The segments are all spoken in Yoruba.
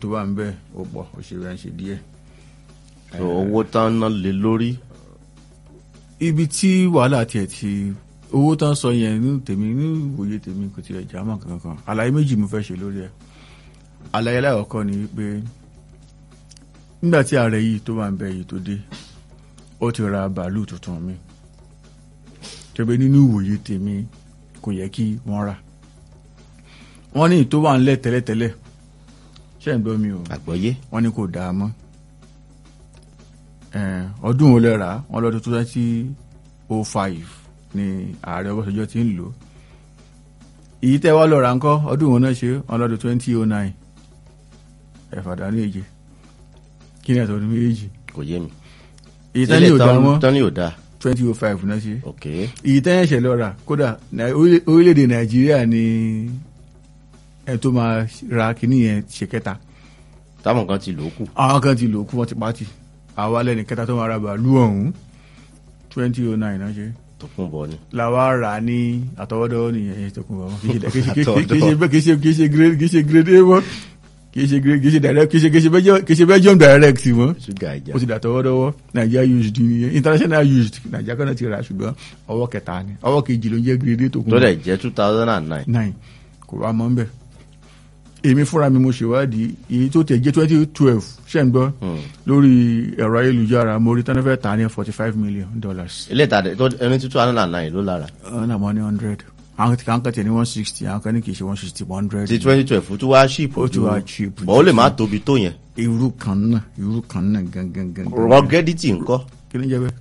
tó wà ń bẹ̀ ó pọ̀ ó ṣe rẹ̀ ń ṣe díẹ̀. owó tán ná lé lórí. Ibi tí wàhálà tiẹ̀ ti owó tán sọ yẹn ní tèmi ní ìwòye tèmi kò tiẹ̀ já mọ́ kankan. Àlàyé méjì mo fẹ́ ṣe lórí ẹ̀. Àlàyé alákọ̀ọ́kọ́ ni wípé nígbà tí ààrẹ yìí tó wà ń bẹ̀ yìí tó dé ó ti ra bàálù tuntun mi tẹ́bẹ̀ nínú ìwòye tèmi kò yẹ kí wọ́n rà. Wọ́n ní tó wà ńlẹ̀ tẹ́lẹ̀tẹ́lẹ̀ ṣé ń gbọ́ mi o. Àgbọ́yé. Wọ́n ní kò dáa mọ́. Ọdún wo lẹ rà wọ́n lọ́dún 2005 ni ààrẹ Ọbásanjọ́ ti ń lò. Èyí tẹ́ wá lọ rà ńkọ́ ọdún wo náà ṣe wọ́n lọ́dún 2009 ẹ̀fàdà ní èjì kí ni àtọ̀dún méjì. Kò yé mi. Èyí tán ní ò dáa mọ́ tán ní ò dáa. 2005 náà ṣe. ok. Èyí tẹ́ ẹ̀ṣẹ̀ lọ rà kódà orílẹ̀-èdè Nàìjíríà ni ẹ̀ tó máa ra kíní yẹn ṣe kẹta. táwọn kan ti lò ó kù. Àwọn kan ti lò ó kù wọ́n ti pàtì. Àwa lẹ́ni kẹta tó máa ra bàálù ọ̀hún 2009 náà ṣe. Tòkunbọ̀ ni. Làwa rà ní àtọwọ́dọ́wọ́ nìyẹn ẹ̀yẹ Tòkunbọ̀ mọ́ kì í ṣe grade A mọ́ kì í ṣe direct kì í ṣe Belgium direct mọ́ ó ti dàtọwọ́dọ́wọ́ Nigeria used nìyẹn international used Nigeria kan náà ti rà ṣùgbọ́n ọwọ́ kẹta ni ọwọ́ kejì ló ń jẹ́ grade A Tòkunbọ̀. tó dẹ̀ jẹ́ 2009. Kò wá mọ́ ń bẹ̀. Èmi fúnra mi mo ṣèwádìí èyí tó tẹ̀ jẹ́ 2012 ṣe ń gbọ́ lórí ẹ̀rọ ayélujára mo rí tán fẹ́ tà ní $45 million. ilé ìtàdé tó ẹni tí 2009 ló lára. ọ̀nà mọ́ ní 100 àwọn kan tẹ̀ ní 160 àwọn kan ní kì í ṣe 160 100. ti 2012 tó wá cheap. ó ti wá cheap. bọ́ ó lè má tóbi tó yẹn. irú kan náà gangan. ruggedity ńkọ́. kí ni jẹ́ bẹ́ẹ̀.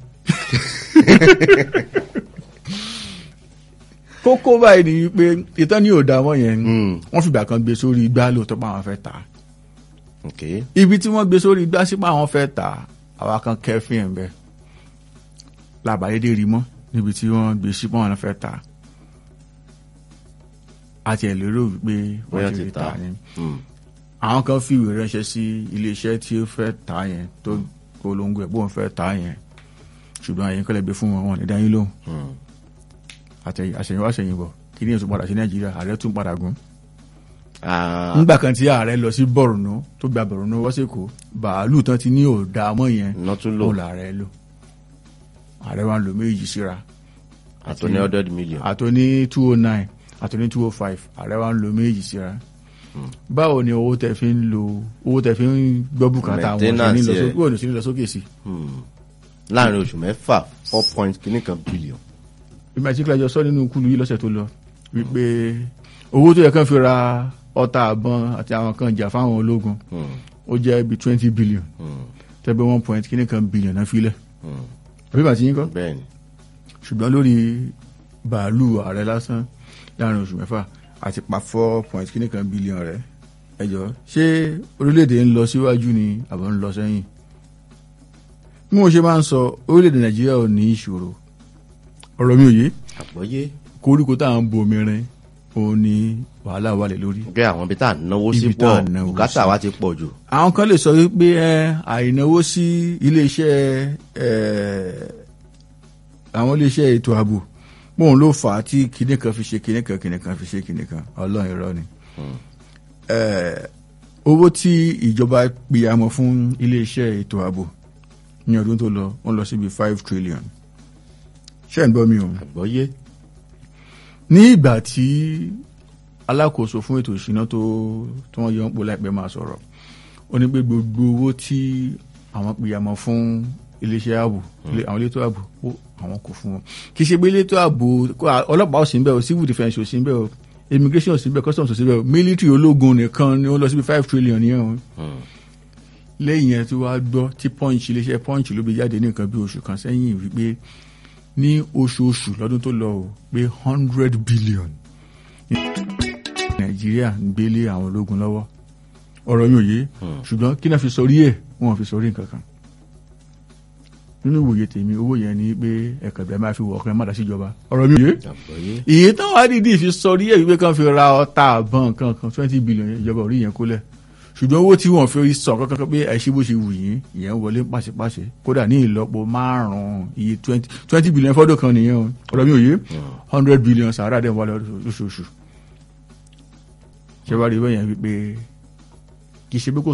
kókó báyìí ni wípé ìtàn ní òdà wọn yẹn wọ́n fìgbà kan gbé sórí igbá lóòótọ́ pé àwọn fẹ́ tà. Ibi tí wọ́n gbé sórí igbá sí pé àwọn fẹ́ tà àwa kan kẹfìn ẹ̀ bẹ́ẹ̀ làbàyédè rí mọ́ níbi tí wọ́n gbé sí pé àwọn fẹ́ tà. Àti ẹ̀ lérò wípé wọ́n ti rí tà ni. Àwọn kan fi ìwé ránṣẹ́ sí iléeṣẹ́ tí ó fẹ́ tà yẹn tó polongo ẹ̀ bóun fẹ́ tà yẹn ṣùgbọ́n àyẹ̀kọ́ lè gbé fún wọn ní dáyín lóhùn. Àṣẹ̀yìnwá àṣẹ̀yìnbọ̀ kí ní èso padà sí Nàìjíríà ààrẹ tún padà gún. Nígbà kan tí ààrẹ lọ sí Borno tó gba Borno wọ́ sí Èkó bàálù tán ti ní òdà mọ́ yẹn ó làárẹ̀ lò. Ààrẹ wa ń lo méjì síra. àtòní 100 million. àtòní 209 àtòní 205 ààrẹ wa ń lo méjì síra. Báwo ni owó tẹ fi ń gbọ́ bùkátà àwọn òṣèlú ní lọ sókè sí. láàrin oṣù mẹ́fà 4.1 billion. Ìgbà tí kílájọ sọ nínú kúlù yìí lọ́sẹ̀ tó lọ wípé owó tó yẹ kán fi ra ọta àbọn àti àwọn kan jà fáwọn ológun ó jẹ́ bí 20 billion tẹ́gbẹ́ 1.1 billion náà filẹ̀. àbí bàtí yín kọ́. bẹ́ẹ̀ni. ṣùgbọ́n lórí bàálù ààrẹ lásán láàrin oṣù mẹ́fà àti pa 4.1 billion rẹ̀ ẹjọ́ ṣé orílẹ̀-èdè ń lọ síwájú ni àbọ̀ ń lọ sẹ́yìn. bí mo ṣe máa ń sọ orílẹ̀-èdè Nàìjíríà ò ní ìṣòro ọ̀rọ̀ mi ò yé. Àgbọ́yé. Koríko tá à ń bomi rin òun ni wàhálà wà lé lórí. gẹ́ àwọn ibi tá à ń náwó sí pọ̀ bùkátà wa ti pọ̀ jù. àwọn kan lè sọ wípé àìnáwó sí iléeṣẹ́ àwọn iléeṣẹ́ ètò ààbò bóun ló fà á tí kinní kan fi ṣe kinní kan fi ṣe kinní kan Ọlọ́run irọ́ ni. owó tí ìjọba pìyàmọ̀ fún iléeṣẹ́ ètò ààbò ní ọdún tó lọ wọ́n lọ síbi 5 trillion. ṣé ń gbọ́ mi o. Àgbọ́yé. ní ìgbà tí alákòóso fún ètò ìṣúná tó wọ́n yọ ń pò láìpẹ́ máa sọ̀rọ̀ ó ní pé gbogbo owó tí àwọn pìyàmọ̀ fún iléeṣẹ́ ààbò àwọn elétò ààbò àwọn kò fún wọn. kì í ṣe pé elétò ààbò ọlọ́pàá ò sí ń bẹ̀ o civil defence ò sí ń bẹ̀ o immigration ò sí ń bẹ̀ customs ò sí ń bẹ̀ o military ológun nìkan ni ó lọ síbi 5 trillion yẹn o. lẹ́yìn yẹn tí wàá gbọ́ tí punch iléeṣẹ́ punch ló gbé jáde ní nǹkan bí oṣù kan sẹ́yìn wípé ní oṣooṣù lọ́dún tó lọ ò pé 100 billion Nàìjíríà ń gbélé àwọn ológun lọ́wọ́. ọ̀rọ̀ yóò yé ṣùgbọ́n kí náà fi sọrí ẹ̀ wọ́n fi sọrí nǹkan kan. nínú ìwòye tèmi owó yẹn ni pé ẹ̀kọ́ ìbẹ̀rẹ̀ máa fi wọ̀ ọ̀kan má dá sí ìjọba. ọ̀rọ̀ mi ò yé. ìyè táwọn àdìdì fi sọrí ẹ̀ wípé kan fi ra ọta àbọ̀n kankan 20 billion ìjọba orí yẹn kólẹ̀. ṣùgbọ́n owó tí wọ́n fi sọ kankan pé ẹ̀ṣí bó ṣe wù yín ìyẹn wọlé pàṣípàṣẹ kódà ní ìlọ́po 5 iye 20 billion fọ́dún kan nìyẹn o. ọ̀rọ̀ mi ò yé 100 billion sàárà dẹ̀ wọlé lóṣooṣù. ṣé wàá rí bẹ́ẹ̀ yẹn wípé kì í ṣe pé kò